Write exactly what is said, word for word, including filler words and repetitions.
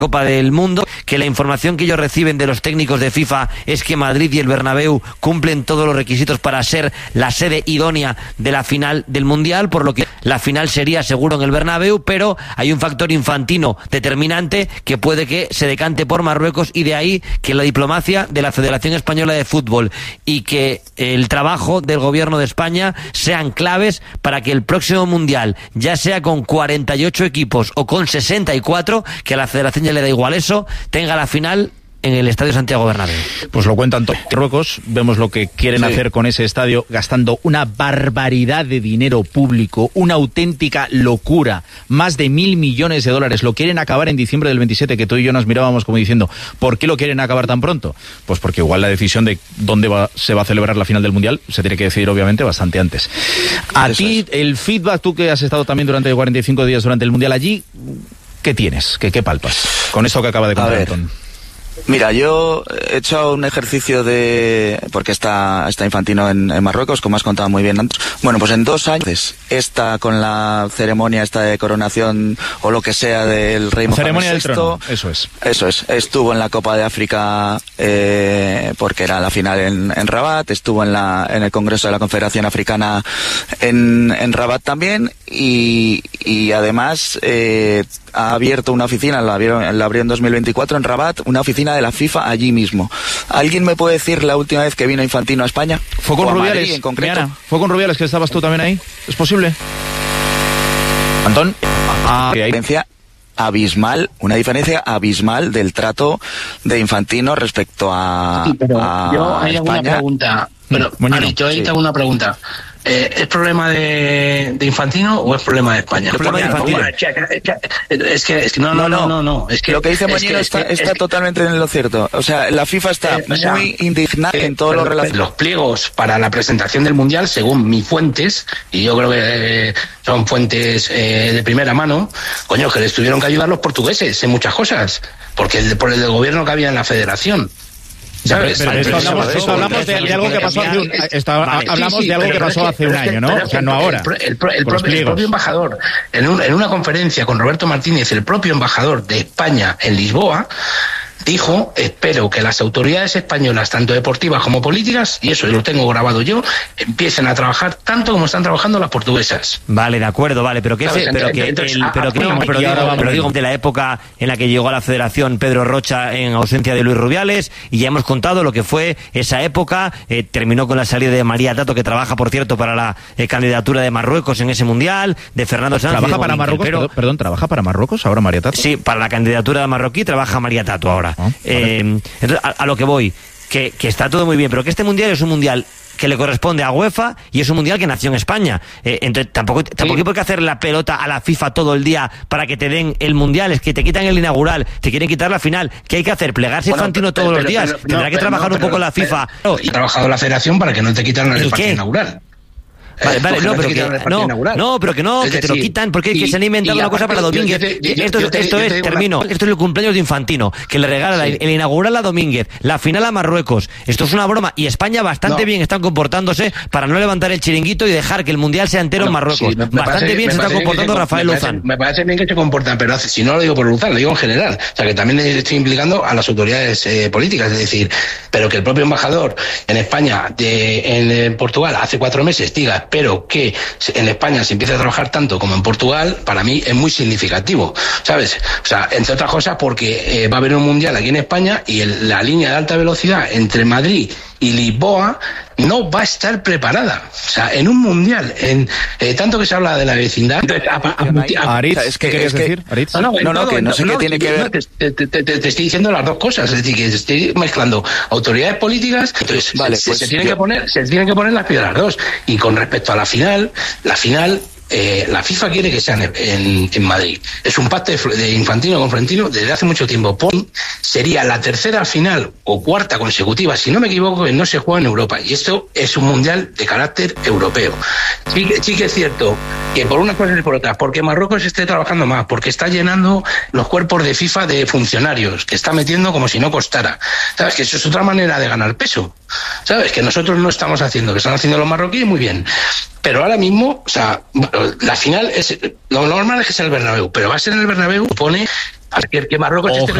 Copa del Mundo, que la información que ellos reciben de los técnicos de FIFA es que Madrid y el Bernabéu cumplen todos los requisitos para ser la sede idónea de la final del Mundial, por lo que la final sería seguro en el Bernabéu, pero hay un factor infantino determinante que puede que se decante por Marruecos, y de ahí que la diplomacia de la Federación Española de Fútbol y que el trabajo del Gobierno de España sean claves para que el próximo Mundial, ya sea con cuarenta y ocho equipos o con sesenta y cuatro, que a la Federación ya le da igual eso, tenga la final en el Estadio Santiago Bernabéu. Pues lo cuentan todos. Marruecos, vemos lo que quieren sí. hacer con ese estadio, gastando una barbaridad de dinero público, una auténtica locura, más de mil millones de dólares. Lo quieren acabar en diciembre del veintisiete, que tú y yo nos mirábamos como diciendo, ¿por qué lo quieren acabar tan pronto? Pues porque igual la decisión de dónde va, se va a celebrar la final del Mundial se tiene que decidir obviamente bastante antes. A Eso ti, es. el feedback, tú que has estado también durante cuarenta y cinco días durante el Mundial allí, ¿qué tienes? ¿Qué, qué palpas? Con esto que acaba de contar Antón. Mira, yo he hecho un ejercicio de... porque está, está Infantino en, en Marruecos, como has contado muy bien antes. Bueno, pues en dos años, esta con la ceremonia esta de coronación o lo que sea del rey Mohamed ceremonia del sexto, trono, eso es. Eso es. Estuvo en la Copa de África eh, porque era la final en, en Rabat, estuvo en, la, en el Congreso de la Confederación Africana en, en Rabat también, y, y además eh, ha abierto una oficina, la abrió, la abrió en dos mil veinticuatro en Rabat, una oficina de la FIFA allí mismo. ¿Alguien me puede decir la última vez que vino Infantino a España? Fue con Rubiales, en concreto. Miana, fue con Rubiales, que estabas tú también ahí. ¿Es posible? Antón. Ah, una diferencia abismal, una diferencia abismal del trato de Infantino respecto a, sí, pero a yo hay España. Alguna pregunta. Pero, Moñino, Ari, yo ahí sí. te hago una pregunta. Eh, ¿Es problema de, de Infantino o es problema de España? Es problema de Infantino. Es que, es que no, no, no, no, no. Es que lo que dice Moñino es está, es está es totalmente en lo cierto. O sea, la FIFA está eh, o sea, muy indignada eh, en todo lo relacionado. Los pliegos para la presentación del Mundial, según mis fuentes, y yo creo que eh, son fuentes eh, de primera mano, coño, que les tuvieron que ayudar los portugueses en muchas cosas, porque el, por el del gobierno que había en la federación. ¿Sabes? Pero, pero esto hablamos, esto hablamos de, de algo que pasó hace un, esto, vale, hablamos sí, sí, de algo que pasó hace un año, ¿no? O sea, no ahora. El, el, el, el, propio, el propio embajador, en, un, en una conferencia con Roberto Martínez, el propio embajador de España en Lisboa, dijo, espero que las autoridades españolas, tanto deportivas como políticas, y eso lo tengo grabado yo, empiecen a trabajar tanto como están trabajando las portuguesas. Vale, de acuerdo, vale, pero que ese, pero que Entonces, el, pero ah, que no, pero digo, pero digo de la época en la que llegó a la Federación Pedro Rocha en ausencia de Luis Rubiales, y ya hemos contado lo que fue esa época, eh, terminó con la salida de María Tato, que trabaja, por cierto, para la eh, candidatura de Marruecos en ese Mundial, de Fernando Sanz. ¿Trabaja para Marruecos? Pero, perdón, perdón, ¿trabaja para Marruecos ahora María Tato? Sí, para la candidatura de marroquí trabaja María Tato ahora. Oh, eh, vale. Entonces, a, a lo que voy, que, que está todo muy bien, pero que este Mundial es un Mundial que le corresponde a UEFA y es un Mundial que nació en España. Eh, entonces, tampoco, tampoco hay por qué hacer la pelota a la FIFA todo el día para que te den el Mundial. Es que te quitan el inaugural, te quieren quitar la final. ¿Qué hay que hacer? ¿Plegarse bueno, Infantino pero, todos pero, los días? Pero, Tendrá no, que trabajar no, pero, un poco la FIFA. Pero, y ha trabajado la Federación para que no te quitaran el, el partido inaugural. Vale, vale, no, pero que, no, no, pero que no, que te lo quitan, porque y, que se han inventado una cosa para Domínguez. Yo, yo, yo, esto yo te, esto yo es, termino, una... esto es el cumpleaños de Infantino, que le regala sí. el inaugural a Domínguez, la final a Marruecos. Esto es una broma, y España bastante no. bien están comportándose para no levantar el chiringuito y dejar que el Mundial sea entero no, en Marruecos. Sí, bastante parece, bien se está comportando Rafael me Luzán. Parece, me parece bien que se comportan, pero si no lo digo por Luzán, lo digo en general. O sea, que también estoy implicando a las autoridades eh, políticas, es decir, pero que el propio embajador en España, de, en, en Portugal, hace cuatro meses diga, espero que en España se empieza a trabajar tanto como en Portugal, para mí es muy significativo, ¿sabes? O sea, entre otras cosas porque eh, va a haber un Mundial aquí en España y el, la línea de alta velocidad entre Madrid y Lisboa no va a estar preparada. O sea, en un Mundial, en eh, tanto que se habla de la vecindad... Entonces, a, a, a, Aritz, es que, ¿qué querías decir? Aritz. No, no, no, no, que no sé no, qué tiene que ver... Te, te, te, te estoy diciendo las dos cosas, es decir, que estoy mezclando autoridades políticas, entonces vale, se, pues se, tienen yo... que poner, se tienen que poner las piedras dos. Y con respecto a la final, la final... Eh, la FIFA quiere que sea en, en, en Madrid. Es un pacto de, de Infantino con Florentino desde hace mucho tiempo. Pon, sería la tercera final o cuarta consecutiva, si no me equivoco, que no se juega en Europa. Y esto es un mundial de carácter europeo. Sí, sí que es cierto que por unas cosas y por otras, porque Marruecos esté trabajando más, porque está llenando los cuerpos de FIFA de funcionarios, que está metiendo como si no costara. ¿Sabes? Que eso es otra manera de ganar peso. ¿sabes? Que nosotros no estamos haciendo, que están haciendo los marroquíes muy bien. Pero ahora mismo, o sea, la final es, lo normal es que sea el Bernabéu, pero va a ser en el Bernabéu, pone a que, que Marruecos esté